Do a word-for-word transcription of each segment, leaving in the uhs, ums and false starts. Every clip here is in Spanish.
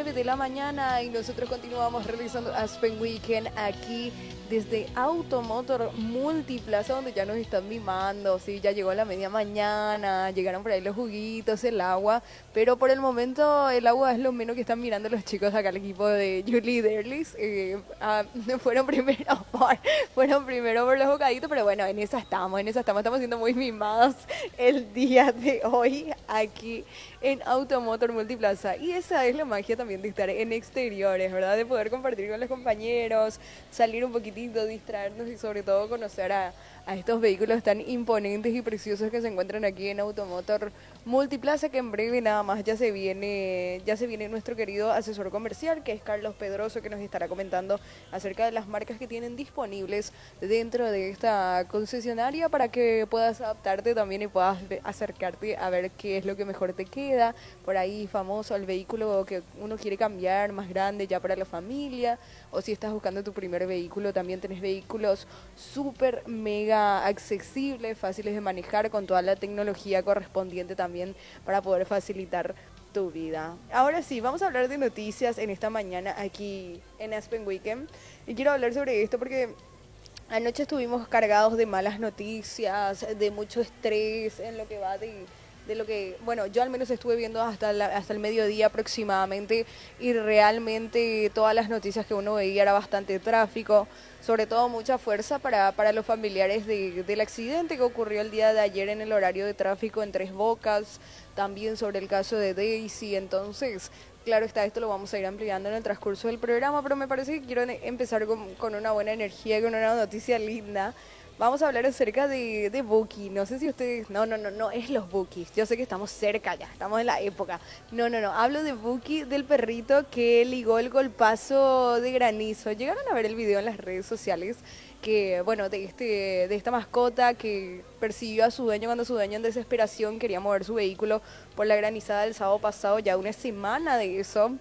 nueve de la mañana y nosotros continuamos realizando Aspen Weekend aquí desde Automotor Multiplaza, donde ya nos están mimando. Sí, ya llegó la media mañana, llegaron por ahí los juguitos, el agua, pero por el momento el agua es lo menos que están mirando los chicos acá, el equipo de Julie Derlis. Eh, ah, fueron primero por, fueron primero por los bocaditos, pero bueno, en esa estamos, en esa estamos, estamos siendo muy mimados el día de hoy aquí en Automotor Multiplaza. Y esa es la magia también de estar en exteriores, ¿verdad? De poder compartir con los compañeros, salir un poquitito, distraernos y sobre todo conocer a, a estos vehículos tan imponentes y preciosos que se encuentran aquí en Automotor Multiplaza, que en breve nada más ya se viene, ya se viene nuestro querido asesor comercial, que es Carlos Pedroso, que nos estará comentando acerca de las marcas que tienen disponibles dentro de esta concesionaria para que puedas adaptarte también y puedas acercarte a ver qué es lo que mejor te queda. Por ahí famoso el vehículo que uno quiere cambiar, más grande ya para la familia, o si estás buscando tu primer vehículo, también tenés vehículos súper mega accesibles, fáciles de manejar, con toda la tecnología correspondiente también para poder facilitar tu vida. Ahora sí, vamos a hablar de noticias en esta mañana aquí en Aspen Weekend. Y quiero hablar sobre esto porque anoche estuvimos cargados de malas noticias, de mucho estrés en lo que va de, de lo que, bueno, yo al menos estuve viendo hasta, la, hasta el mediodía aproximadamente, y realmente todas las noticias que uno veía era bastante tráfico, sobre todo mucha fuerza para, para los familiares de, del accidente que ocurrió el día de ayer en el horario de tráfico en Tres Bocas, también sobre el caso de Daisy. Entonces, claro está, esto lo vamos a ir ampliando en el transcurso del programa, pero me parece que quiero empezar con, con una buena energía, con una noticia linda. Vamos a hablar acerca de, de Buki. No sé si ustedes... No, no, no, no es los Bukis. Yo sé que estamos cerca ya, estamos en la época. No, no, no. Hablo de Buki, del perrito que ligó el golpazo de granizo. ¿Llegaron a ver el video en las redes sociales? Que, bueno, de, este, de esta mascota que persiguió a su dueño cuando su dueño en desesperación quería mover su vehículo por la granizada del sábado pasado, ya una semana de eso,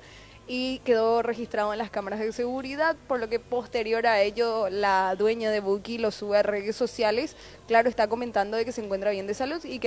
y quedó registrado en las cámaras de seguridad, por lo que posterior a ello la dueña de Buki lo sube a redes sociales. Claro, está comentando de que se encuentra bien de salud y que